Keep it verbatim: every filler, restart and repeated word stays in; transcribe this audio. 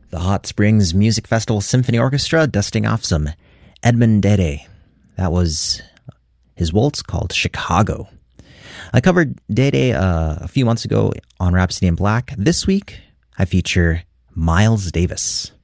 The Hot Springs Music Festival Symphony Orchestra dusting off some Edmond Dede. That was his waltz called Chicago. I covered Dede uh, a few months ago on Rhapsody in Black. This week, I feature Miles Davis.